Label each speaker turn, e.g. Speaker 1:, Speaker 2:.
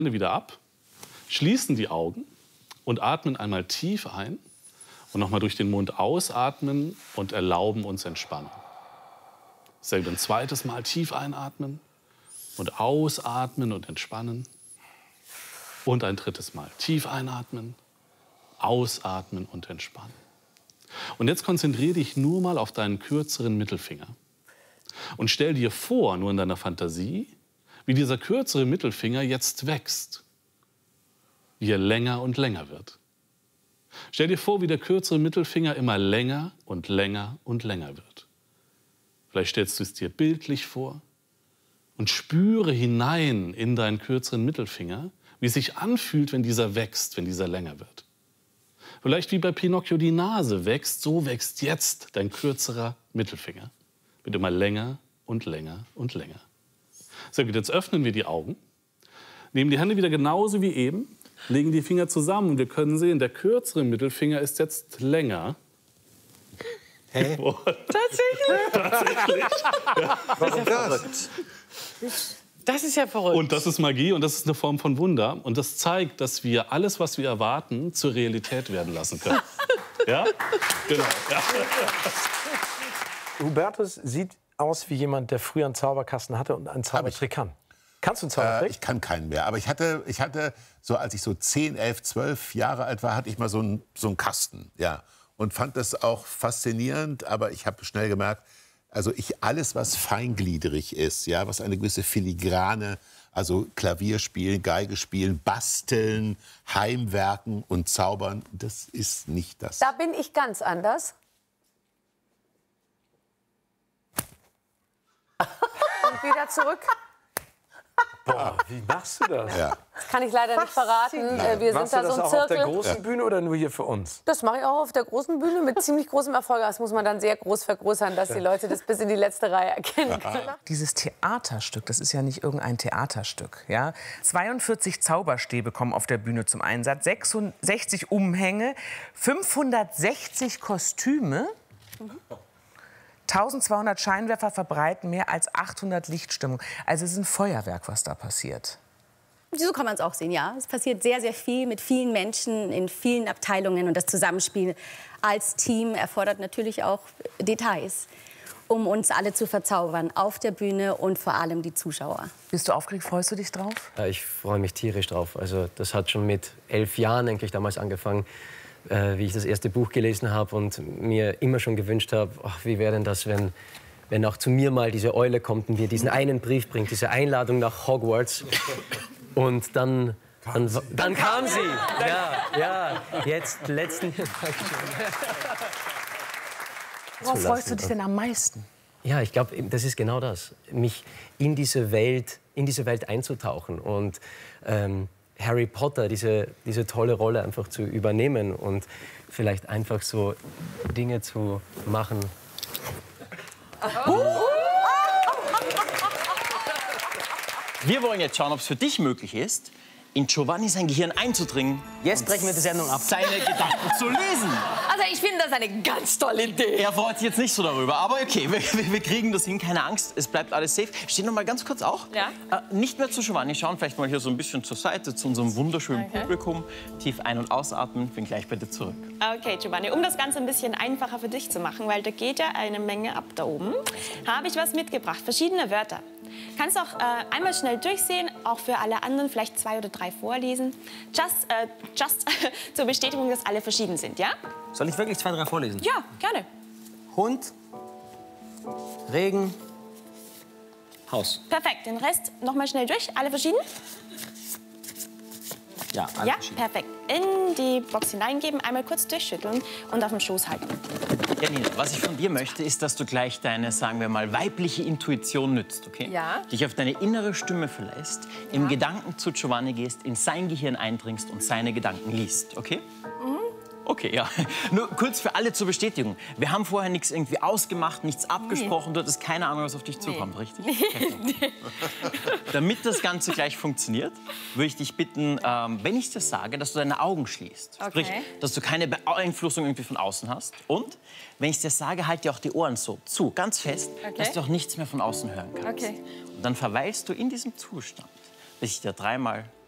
Speaker 1: wieder ab, schließen die Augen und atmen einmal tief ein und nochmal durch den Mund ausatmen und erlauben uns entspannen. Selbe ein zweites Mal tief einatmen und ausatmen und entspannen. Und ein drittes Mal tief einatmen, ausatmen und entspannen. Und jetzt konzentriere dich nur mal auf deinen kürzeren Mittelfinger. Und stell dir vor, nur in deiner Fantasie, wie dieser kürzere Mittelfinger jetzt wächst, wie er länger und länger wird. Stell dir vor, wie der kürzere Mittelfinger immer länger und länger und länger wird. Vielleicht stellst du es dir bildlich vor und spüre hinein in deinen kürzeren Mittelfinger, wie es sich anfühlt, wenn dieser wächst, wenn dieser länger wird. Vielleicht wie bei Pinocchio die Nase wächst, so wächst jetzt dein kürzerer Mittelfinger. Wird immer länger und länger und länger. Sehr gut, jetzt öffnen wir die Augen, nehmen die Hände wieder genauso wie eben, legen die Finger zusammen und wir können sehen, der kürzere Mittelfinger ist jetzt länger.
Speaker 2: Hä?
Speaker 3: Tatsächlich?
Speaker 1: Tatsächlich. Ja.
Speaker 2: Was ist das?
Speaker 3: Das ist ja verrückt.
Speaker 1: Und das ist Magie und das ist eine Form von Wunder. Und das zeigt, dass wir alles, was wir erwarten, zur Realität werden lassen können. Ja? Genau. Ja.
Speaker 2: Hubertus sieht aus wie jemand, der früher einen Zauberkasten hatte und einen Zaubertrick kann. Kannst du einen Zaubertrick?
Speaker 4: Ich kann keinen mehr. Aber ich hatte so, als ich so 10, 11, 12 Jahre alt war, hatte ich mal so einen Kasten. Ja. Und fand das auch faszinierend. Aber ich habe schnell gemerkt, also alles, was feingliedrig ist, ja, was eine gewisse Filigrane, also Klavier spielen, Geige spielen, basteln, heimwerken und zaubern, das ist nicht das.
Speaker 5: Da bin ich ganz anders. Und wieder zurück.
Speaker 2: Boah, wie machst du das?
Speaker 4: Ja.
Speaker 5: Das kann ich leider nicht verraten. Wir
Speaker 2: Machst
Speaker 5: sind
Speaker 2: du
Speaker 5: da
Speaker 2: das
Speaker 5: so ein
Speaker 2: auch auf der
Speaker 5: Zirkel.
Speaker 2: großen Bühne oder nur hier für uns?
Speaker 5: Das mache ich auch auf der großen Bühne mit ziemlich großem Erfolg. Das muss man dann sehr groß vergrößern, dass die Leute das bis in die letzte Reihe erkennen können.
Speaker 3: Dieses Theaterstück, das ist ja nicht irgendein Theaterstück. Ja? 42 Zauberstäbe kommen auf der Bühne zum Einsatz, 66 Umhänge, 560 Kostüme. 1200 Scheinwerfer verbreiten mehr als 800 Lichtstimmungen. Also es ist ein Feuerwerk, was da passiert.
Speaker 6: So kann man es auch sehen, ja. Es passiert sehr, sehr viel mit vielen Menschen in vielen Abteilungen. Und das Zusammenspiel als Team erfordert natürlich auch Details, um uns alle zu verzaubern, auf der Bühne und vor allem die Zuschauer.
Speaker 3: Bist du aufgeregt? Freust du dich drauf?
Speaker 7: Ich freue mich tierisch drauf. Also das hat schon mit 11 Jahren eigentlich damals angefangen, wie ich das erste Buch gelesen habe und mir immer schon gewünscht habe, wie wäre denn das, wenn auch zu mir mal diese Eule kommt und mir diesen einen Brief bringt, diese Einladung nach Hogwarts. Und dann kam sie. Ja, jetzt letzten.
Speaker 3: Worauf freust du dich denn am meisten?
Speaker 7: Ja, ich glaube, das ist genau das, mich in diese Welt einzutauchen und Harry Potter, diese tolle Rolle einfach zu übernehmen und vielleicht einfach so Dinge zu machen.
Speaker 8: Wir wollen jetzt schauen, ob es für dich möglich ist, in Giovanni sein Gehirn einzudringen.
Speaker 7: Jetzt brechen wir die Sendung ab.
Speaker 8: Seine Gedanken zu lesen.
Speaker 5: Also ich finde das eine ganz tolle Idee.
Speaker 8: Er freut sich jetzt nicht so darüber, aber okay, wir kriegen das hin, keine Angst, es bleibt alles safe. Steh noch mal ganz kurz auch.
Speaker 5: Ja.
Speaker 8: Nicht mehr zu Giovanni schauen, vielleicht mal hier so ein bisschen zur Seite, zu unserem wunderschönen Publikum. Tief ein- und ausatmen, bin gleich bei dir zurück.
Speaker 9: Okay, Giovanni, um das Ganze ein bisschen einfacher für dich zu machen, weil da geht ja eine Menge ab da oben, habe ich was mitgebracht, verschiedene Wörter. Kannst auch einmal schnell durchsehen, auch für alle anderen vielleicht 2 oder 3 vorlesen. Just zur Bestätigung, dass alle verschieden sind, ja?
Speaker 7: Soll ich wirklich 2, 3 vorlesen?
Speaker 9: Ja, gerne.
Speaker 7: Hund, Regen, Haus.
Speaker 9: Perfekt, den Rest noch mal schnell durch. Alle verschieden?
Speaker 7: Ja, alle
Speaker 9: Ja,
Speaker 7: verschieden.
Speaker 9: perfekt. In die Box hineingeben, einmal kurz durchschütteln und auf dem Schoß halten.
Speaker 8: Janina, was ich von dir möchte, ist, dass du gleich deine, sagen wir mal, weibliche Intuition nützt, okay?
Speaker 5: Ja.
Speaker 8: Dich auf deine innere Stimme verlässt, im Gedanken zu Giovanni gehst, in sein Gehirn eindringst und seine Gedanken liest, okay? Okay, ja. Nur kurz für alle zur Bestätigung. Wir haben vorher nichts irgendwie ausgemacht, nichts abgesprochen. Du hattest keine Ahnung, was auf dich zukommt, richtig? Okay. Damit das Ganze gleich funktioniert, würde ich dich bitten, wenn ich dir sage, dass du deine Augen schließt. Sprich, dass du keine Beeinflussung irgendwie von außen hast. Und wenn ich dir sage, halt dir auch die Ohren so zu, ganz fest, dass du auch nichts mehr von außen hören kannst. Und dann verweilst du in diesem Zustand, bis ich dir 3-mal